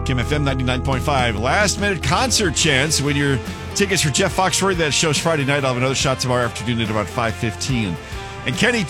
Kim FM 99.5. Last minute concert chance. Win your tickets for Jeff Foxworthy. That show's Friday night. I'll have another shot tomorrow afternoon at about 5:15. And Kenny